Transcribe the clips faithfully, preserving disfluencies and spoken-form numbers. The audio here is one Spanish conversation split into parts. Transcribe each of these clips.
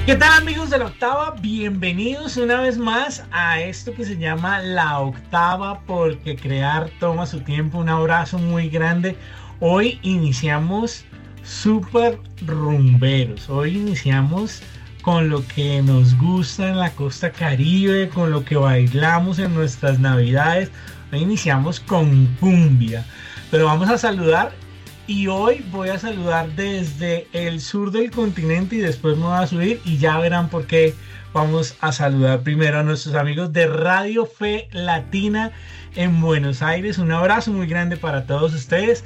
¿Qué tal, amigos de la Octava? Bienvenidos una vez más a esto que se llama La Octava, porque crear toma su tiempo. Un abrazo muy grande. Hoy iniciamos súper rumberos. Hoy iniciamos con lo que nos gusta en la costa Caribe, con lo que bailamos en nuestras navidades. Hoy iniciamos con cumbia. Pero vamos a saludar. Y hoy voy a saludar desde el sur del continente y después me voy a subir y ya verán por qué. Vamos a saludar primero a nuestros amigos de Radio Fe Latina en Buenos Aires. Un abrazo muy grande para todos ustedes.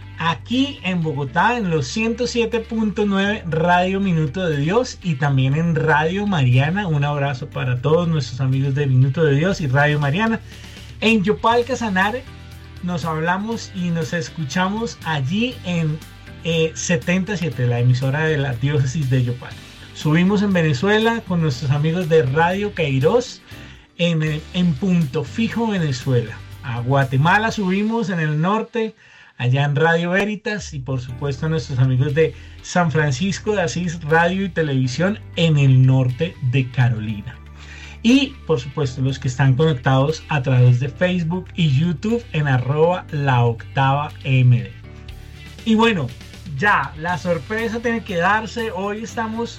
Aquí en Bogotá en los ciento siete punto nueve Radio Minuto de Dios y también en Radio Mariana. Un abrazo para todos nuestros amigos de Minuto de Dios y Radio Mariana. En Yopal, Casanare. Nos hablamos y nos escuchamos allí en eh, setenta y siete, la emisora de la diócesis de Yopal. Subimos en Venezuela con nuestros amigos de Radio Queiroz en, en Punto Fijo, Venezuela. A Guatemala subimos en el norte, allá en Radio Veritas, y por supuesto a nuestros amigos de San Francisco de Asís, Radio y Televisión en el norte de Carolina. Y por supuesto los que están conectados a través de Facebook y YouTube en arroba la octava M D. Y bueno, ya la sorpresa tiene que darse. Hoy estamos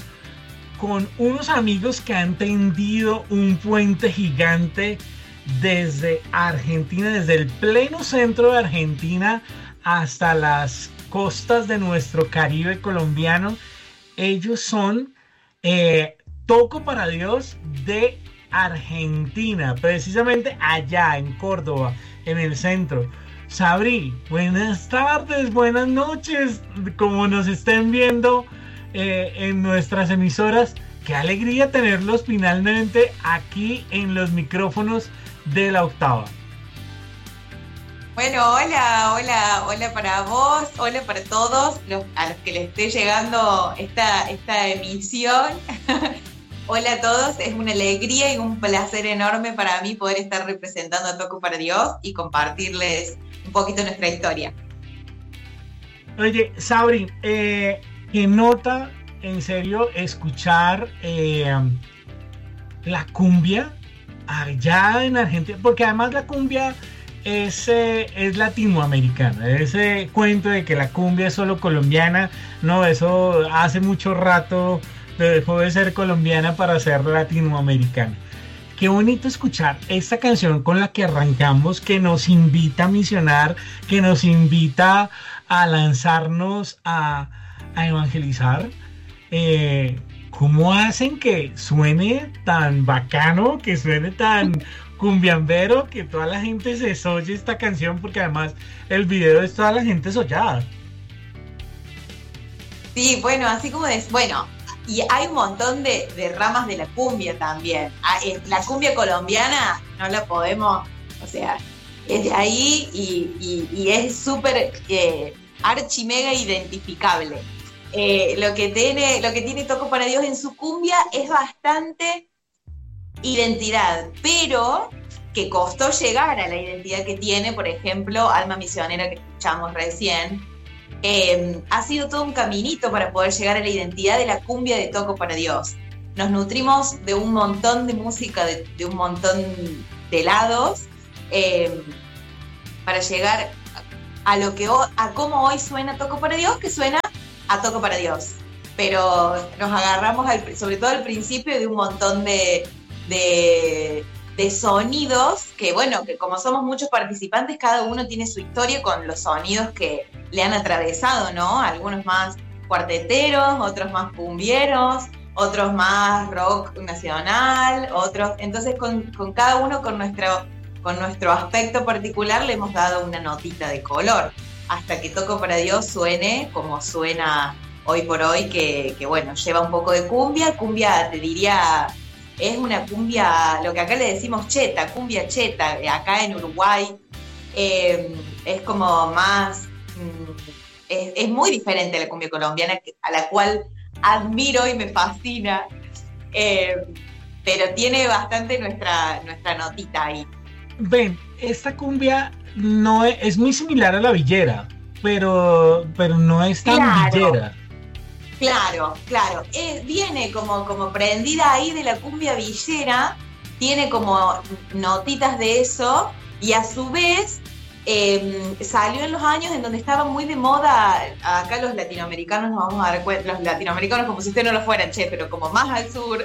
con unos amigos que han tendido un puente gigante desde Argentina, desde el pleno centro de Argentina hasta las costas de nuestro Caribe colombiano. Ellos son eh, Toco para Dios de Argentina, precisamente allá en Córdoba, en el centro. Sabri, buenas tardes, buenas noches, como nos estén viendo eh, en nuestras emisoras. Qué alegría tenerlos finalmente aquí en los micrófonos de la Octava. Bueno, hola, hola, hola para vos, hola para todos los, a los que les esté llegando esta, esta emisión. Hola a todos, es una alegría y un placer enorme para mí poder estar representando a Toco para Dios y compartirles un poquito nuestra historia. Oye, Sabri, eh, qué nota, en serio, escuchar eh, la cumbia allá en Argentina, porque además la cumbia es, eh, es latinoamericana. Ese cuento de que la cumbia es solo colombiana, no, eso hace mucho rato dejó de ser colombiana para ser latinoamericana. Qué bonito escuchar esta canción con la que arrancamos, que nos invita a misionar, que nos invita a lanzarnos a, a evangelizar. Eh, ¿Cómo hacen que suene tan bacano, que suene tan cumbiambero, que toda la gente se soye esta canción? Porque además el video es toda la gente sollada. Sí, bueno, así como es, bueno, y hay un montón de, de ramas de la cumbia también. La cumbia colombiana no la podemos, o sea, es de ahí y, y, y es súper eh, archi mega identificable. Eh, lo que tiene, lo que tiene Toco para Dios en su cumbia es bastante identidad, pero que costó llegar a la identidad que tiene, por ejemplo, Alma Misionera que escuchamos recién. Eh, ha sido todo un caminito para poder llegar a la identidad de la cumbia de Toco para Dios. Nos nutrimos de un montón de música, de, de un montón de lados, eh, para llegar a lo que a cómo hoy suena Toco para Dios, que suena a Toco para Dios. Pero nos agarramos al, sobre todo al principio de un montón de, de, de sonidos que, bueno, que como somos muchos participantes, cada uno tiene su historia con los sonidos que le han atravesado, ¿no? Algunos más cuarteteros, otros más cumbieros, otros más rock nacional, otros... Entonces con, con cada uno con nuestro, con nuestro aspecto particular le hemos dado una notita de color, hasta que Toco para Dios suene como suena hoy por hoy, que, que bueno, lleva un poco de cumbia. Cumbia, te diría, es una cumbia, lo que acá le decimos cheta, cumbia cheta, acá en Uruguay eh, es como más... Es, es muy diferente a la cumbia colombiana, a la cual admiro y me fascina, eh, pero tiene bastante nuestra, nuestra notita ahí. Ven, esta cumbia no es, es muy similar a la villera, pero, pero no es tan claro. villera. Claro, claro. Eh, viene como, como prendida ahí de la cumbia villera, tiene como notitas de eso, y a su vez eh, salió en los años en donde estaba muy de moda, acá los latinoamericanos nos vamos a dar cuenta, los latinoamericanos como si ustedes no lo fueran, che, pero como más al sur,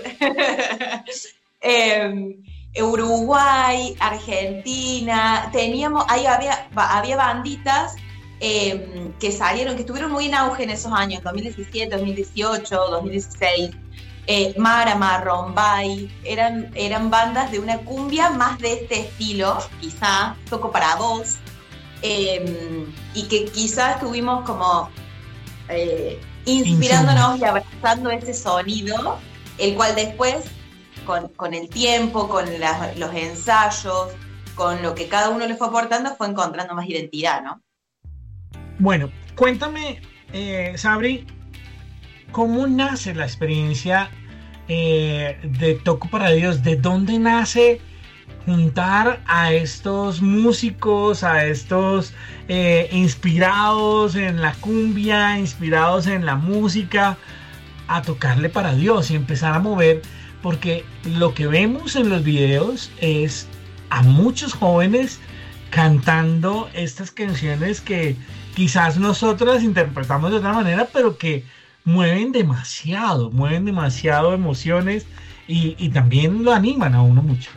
eh, Uruguay, Argentina, teníamos, ahí había, había banditas eh, que salieron, que estuvieron muy en auge en esos años, dos mil diecisiete, dos mil dieciocho, dos mil dieciséis, eh, Marama, Rombay, eran, eran bandas de una cumbia más de este estilo, quizá, Toco para Vos, eh, y que quizás estuvimos como eh, inspirándonos y abrazando ese sonido, el cual después, con, con el tiempo, con la, los ensayos, con lo que cada uno le fue aportando, fue encontrando más identidad, ¿no? Bueno, cuéntame, eh, Sabri, ¿cómo nace la experiencia eh, de Toco para Dios? ¿De dónde nace juntar a estos músicos, a estos eh, inspirados en la cumbia, inspirados en la música, a tocarle para Dios y empezar a mover? Porque lo que vemos en los videos es a muchos jóvenes cantando estas canciones que quizás nosotras interpretamos de otra manera, pero que mueven demasiado, mueven demasiado emociones y, y también lo animan a uno mucho.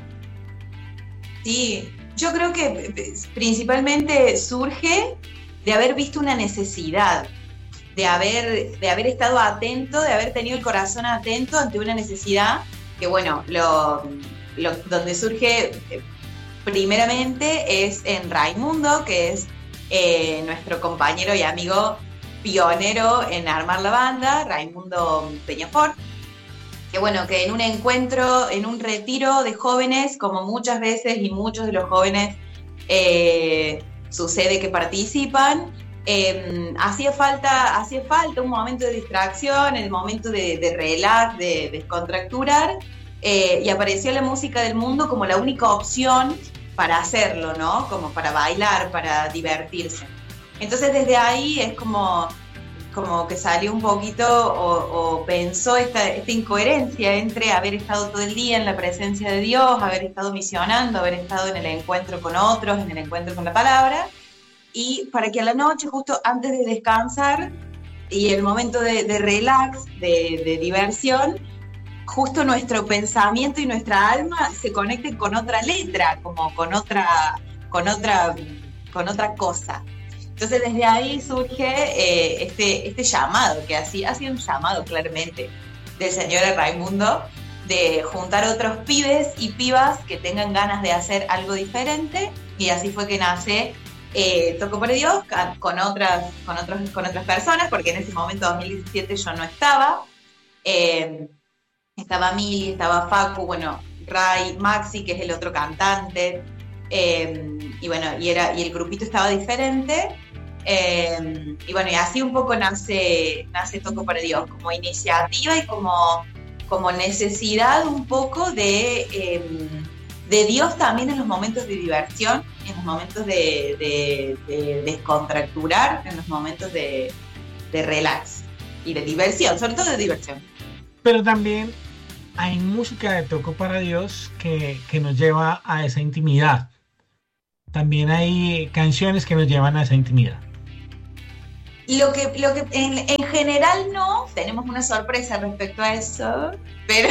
Sí, yo creo que principalmente surge de haber visto una necesidad, de haber, de haber estado atento, de haber tenido el corazón atento ante una necesidad que, bueno, lo, lo, donde surge primeramente es en Raimundo, que es eh, nuestro compañero y amigo pionero en armar la banda, Raimundo Peñafort, que bueno, que en un encuentro, en un retiro de jóvenes, como muchas veces y muchos de los jóvenes eh, sucede que participan, eh, hacía falta, hacía falta un momento de distracción, el momento de, de relax, de descontracturar, eh, y apareció la música del mundo como la única opción para hacerlo, ¿no? Como para bailar, para divertirse. Entonces desde ahí es como, como que salió un poquito o, o pensó esta, esta incoherencia entre haber estado todo el día en la presencia de Dios, haber estado misionando, haber estado en el encuentro con otros, en el encuentro con la palabra, y para que a la noche, justo antes de descansar y el momento de, de relax, de, de diversión, justo nuestro pensamiento y nuestra alma se conecten con otra letra, como con otra, con otra, con otra cosa. Entonces desde ahí surge eh, este, este llamado, que así ha sido un llamado claramente del señor Raimundo, de juntar otros pibes y pibas que tengan ganas de hacer algo diferente, y así fue que nace eh, Toco para Dios con otras, con, otros, con otras personas, porque en ese momento, dos mil diecisiete, yo no estaba. Eh, estaba Mili, estaba Facu, bueno, Ray, Maxi, que es el otro cantante, eh, y bueno, y, era, y el grupito estaba diferente. Eh, y bueno, y así un poco nace, nace Toco para Dios, como iniciativa y como, como necesidad un poco de, eh, de Dios también en los momentos de diversión, en los momentos de, de, de descontracturar, en los momentos de, de relax y de diversión, sobre todo de diversión. Pero también hay música de Toco para Dios que, que nos lleva a esa intimidad. También hay canciones que nos llevan a esa intimidad. Lo que, lo que en, en general no, tenemos una sorpresa respecto a eso, pero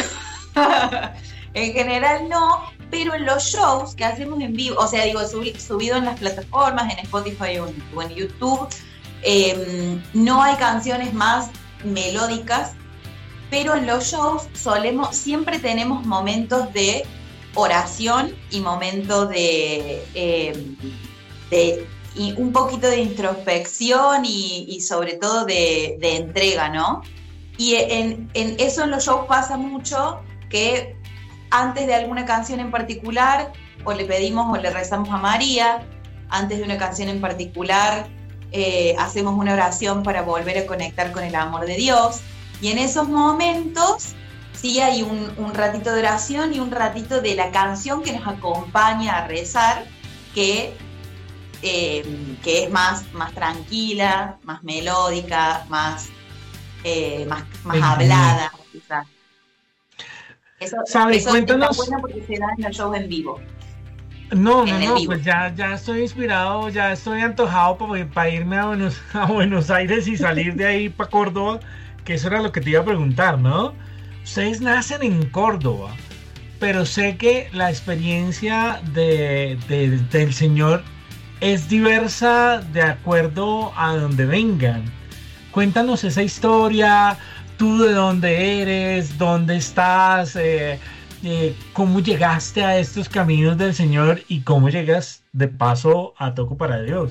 en general no, pero en los shows que hacemos en vivo, o sea, digo, subi, subido en las plataformas, en Spotify o en, o en YouTube, eh, no hay canciones más melódicas, pero en los shows solemos, siempre tenemos momentos de oración y momentos de, eh, de y un poquito de introspección y, y sobre todo de, de entrega, ¿no? Y en, en eso en los shows pasa mucho, que antes de alguna canción en particular, o le pedimos o le rezamos a María, antes de una canción en particular, eh, hacemos una oración para volver a conectar con el amor de Dios, y en esos momentos sí hay un, un ratito de oración y un ratito de la canción que nos acompaña a rezar, que Eh, que es más, más tranquila, más melódica, más, eh, más, más hablada, quizás. Eso, ¿Sabe? eso Cuéntanos. está bueno porque se da en los shows en vivo. No, no, En el no, vivo. pues ya, ya estoy inspirado, ya estoy antojado para, para irme a Buenos, a Buenos Aires y salir de ahí para Córdoba, que eso era lo que te iba a preguntar, ¿no? Ustedes nacen en Córdoba, pero sé que la experiencia de, de- del Señor es diversa de acuerdo a donde vengan. Cuéntanos esa historia, tú de dónde eres, dónde estás, eh, eh, cómo llegaste a estos caminos del Señor y cómo llegas de paso a Toco para Dios.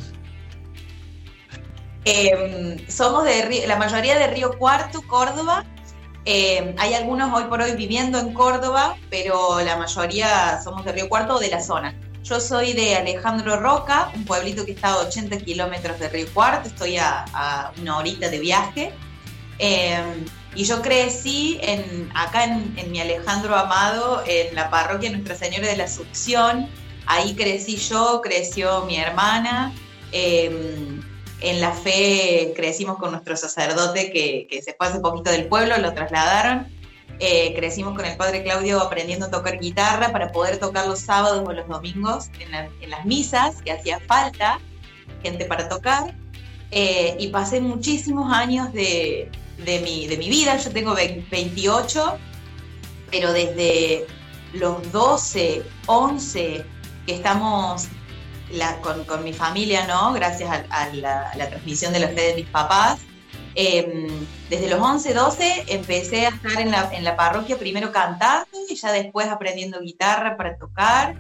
Eh, somos de Río- la mayoría de Río Cuarto, Córdoba. Eh, hay algunos hoy por hoy viviendo en Córdoba, pero la mayoría somos de Río Cuarto o de la zona. Yo soy de Alejandro Roca, un pueblito que está a ochenta kilómetros de Río Cuarto, estoy a, a una horita de viaje. Eh, y yo crecí en, acá en, en mi Alejandro amado, en la parroquia Nuestra Señora de la Asunción. Ahí crecí yo, creció mi hermana. Eh, en la fe crecimos con nuestro sacerdote que, que se fue hace poquito del pueblo, lo trasladaron. Eh, crecimos con el padre Claudio aprendiendo a tocar guitarra para poder tocar los sábados o los domingos en, la, en las misas, que hacía falta gente para tocar. Eh, y pasé muchísimos años de, de, mi, de mi vida. Yo tengo veintiocho, pero desde los doce, once que estamos la, con, con mi familia, ¿no? Gracias a, a, la, a la transmisión de la fe de mis papás. Eh, desde los once, doce empecé a estar en la, en la parroquia, primero cantando y ya después aprendiendo guitarra para tocar.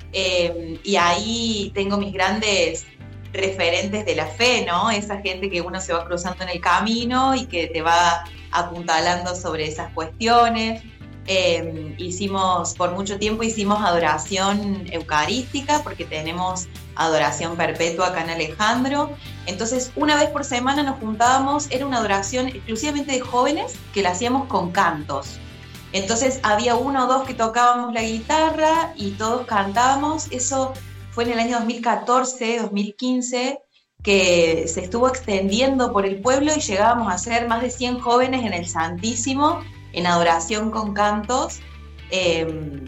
Eh, y ahí tengo mis grandes referentes de la fe, ¿no? Esa gente que uno se va cruzando en el camino y que te va apuntalando sobre esas cuestiones. Eh, hicimos, por mucho tiempo hicimos adoración eucarística porque tenemos adoración perpetua acá en Alejandro. Entonces, una vez por semana nos juntábamos, era una adoración exclusivamente de jóvenes que la hacíamos con cantos. Entonces, había uno o dos que tocábamos la guitarra y todos cantábamos. Eso fue en el año dos mil catorce, dos mil quince, que se estuvo extendiendo por el pueblo y llegábamos a ser más de cien jóvenes en el Santísimo, en adoración con cantos. Eh,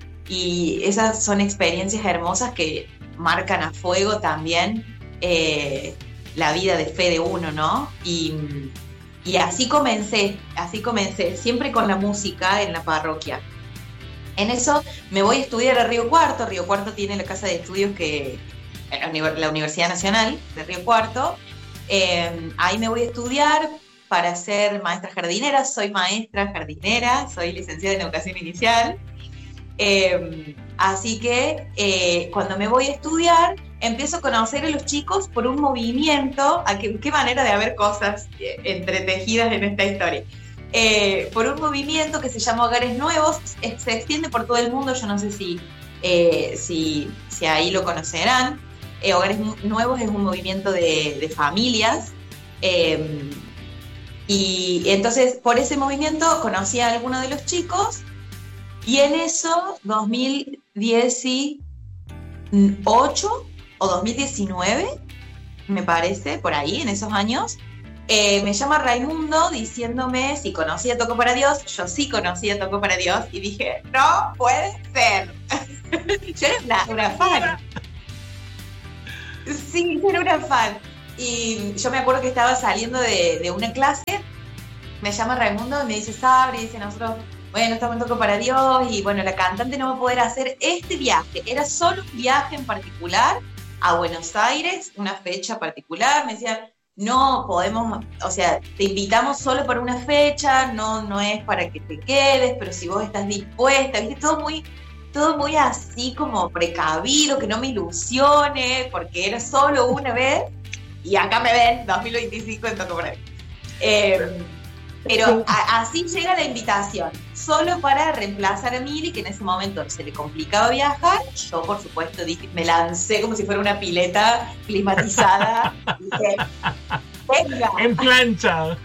y esas son experiencias hermosas que marcan a fuego también eh, la vida de fe de uno, ¿no? Y, y así comencé, así comencé, siempre con la música en la parroquia. En eso me voy a estudiar a Río Cuarto. Río Cuarto tiene la casa de estudios que la Universidad Nacional de Río Cuarto. Eh, ahí me voy a estudiar para ser maestra jardinera. Soy maestra jardinera, soy licenciada en educación inicial. Eh, así que eh, cuando me voy a estudiar, empiezo a conocer a los chicos por un movimiento. ¿A qué, qué manera de haber cosas eh, entretejidas en esta historia? Eh, por un movimiento que se llama Hogares Nuevos, se, se extiende por todo el mundo. Yo no sé si, eh, si, si ahí lo conocerán. Eh, Hogares Nuevos es un movimiento de, de familias. Eh, y entonces, por ese movimiento conocí a algunos de los chicos. Y en eso, dos mil dieciocho o dos mil diecinueve, me parece, por ahí, en esos años, eh, me llama Raimundo diciéndome si conocía Toco para Dios. Yo sí conocía Toco para Dios y dije, no puede ser. Yo era una, una fan. Sí, yo era una fan. Y yo me acuerdo que estaba saliendo de, de una clase, me llama Raimundo y me dice, Sabri, dice, nosotros... bueno, estamos en Toco para Dios y bueno, la cantante no va a poder hacer este viaje. Era solo un viaje en particular a Buenos Aires, una fecha particular. Me decían, no podemos, o sea, te invitamos solo para una fecha, no, no es para que te quedes, pero si vos estás dispuesta, viste, todo muy, todo muy así como precavido, que no me ilusione, porque era solo una vez y acá me ven dos mil veinticinco en Toco para Dios. Eh, Pero a, así llega la invitación, solo para reemplazar a Mili, que en ese momento se le complicaba viajar. Yo, por supuesto, dije, me lancé como si fuera una pileta climatizada. Dije, venga. En plancha.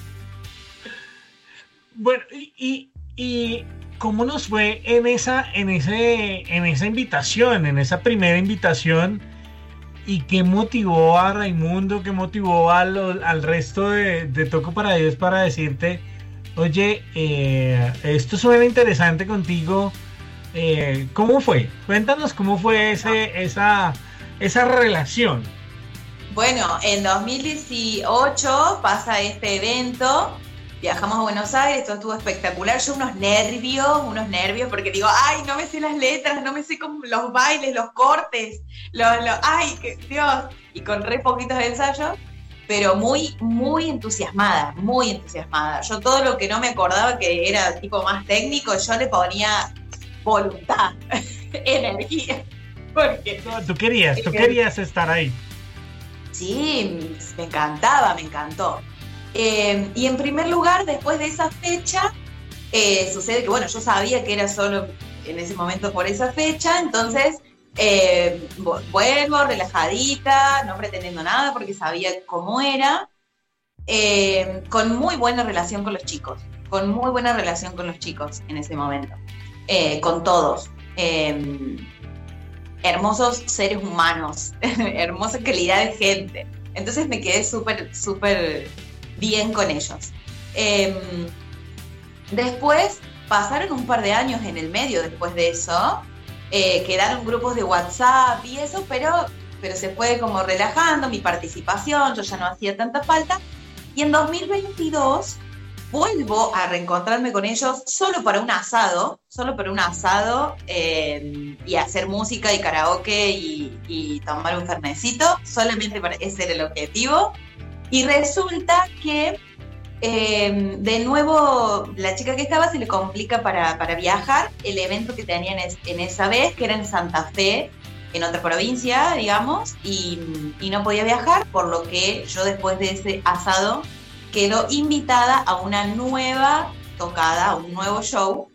Bueno, y, y, y ¿cómo nos fue en esa, en ese, en esa invitación, en esa primera invitación? ¿Y qué motivó a Raimundo, qué motivó a lo, al resto de, de Toco para Dios para decirte, oye, eh, esto suena interesante contigo? Eh, ¿Cómo fue? Cuéntanos cómo fue ese, esa, esa relación. Bueno, en dos mil dieciocho pasa este evento, viajamos a Buenos Aires, todo estuvo espectacular, yo unos nervios, unos nervios, porque digo, ay, no me sé las letras, no me sé cómo, los bailes, los cortes, los, los, ay, que, Dios, y con re poquitos ensayos, pero muy, muy entusiasmada, muy entusiasmada. Yo todo lo que no me acordaba que era tipo más técnico, yo le ponía voluntad, energía, porque... No, tú querías, tú querías estar ahí. Sí, me encantaba, me encantó. Eh, y en primer lugar, después de esa fecha, eh, sucede que, bueno, yo sabía que era solo en ese momento por esa fecha, entonces eh, vuelvo relajadita, no pretendiendo nada porque sabía cómo era, eh, con muy buena relación con los chicos, con muy buena relación con los chicos en ese momento, eh, con todos. Eh, hermosos seres humanos, hermosa calidad de gente. Entonces me quedé súper, súper bien con ellos. Eh, después pasaron un par de años en el medio después de eso, eh, quedaron grupos de WhatsApp y eso, pero, pero se fue como relajando mi participación, yo ya no hacía tanta falta, y en dos mil veintidós vuelvo a reencontrarme con ellos solo para un asado, solo para un asado eh, y hacer música y karaoke y, y tomar un fernecito, solamente para ese era el objetivo. Y resulta que eh, de nuevo la chica que estaba se le complica para, para viajar, el evento que tenían en, en esa vez, que era en Santa Fe, en otra provincia, digamos, y, y no podía viajar, por lo que yo después de ese asado quedó invitada a una nueva tocada, a un nuevo show,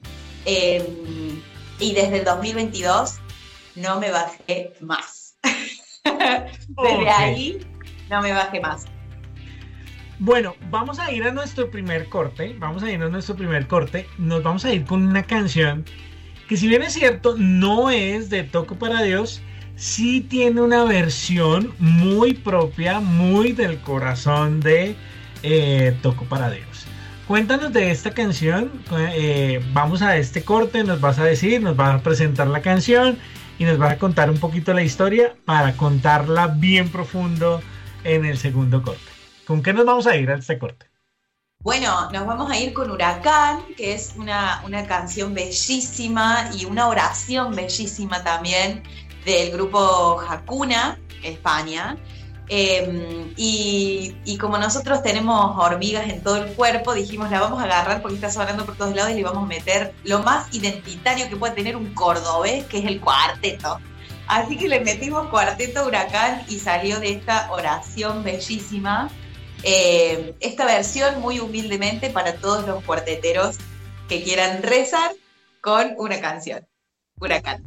eh, y desde el dos mil veintidós no me bajé más. Desde okay. ahí no me bajé más. Bueno, vamos a ir a nuestro primer corte, vamos a ir a nuestro primer corte, nos vamos a ir con una canción que, si bien es cierto, no es de Toco para Dios, sí tiene una versión muy propia, muy del corazón de Eh, Toco para Dios. Cuéntanos de esta canción, eh, vamos a este corte, nos vas a decir, nos vas a presentar la canción y nos vas a contar un poquito la historia para contarla bien profundo en el segundo corte. ¿Con qué nos vamos a ir a este corte? Bueno, nos vamos a ir con Huracán, que es una, una canción bellísima y una oración bellísima también del grupo Hakuna, España. Eh, y, y como nosotros tenemos hormigas en todo el cuerpo, dijimos, la vamos a agarrar porque está sonando por todos lados y le vamos a meter lo más identitario que puede tener un cordobés, que es el cuarteto. Así que le metimos cuarteto Huracán y salió de esta oración bellísima, eh, esta versión muy humildemente para todos los cuarteteros que quieran rezar con una canción, Huracán.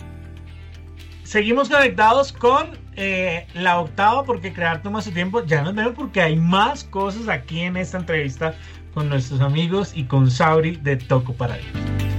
Seguimos conectados con eh, la octava, porque crear toma su tiempo. Ya nos vemos porque hay más cosas aquí en esta entrevista con nuestros amigos y con Sabri de Toco para Dios.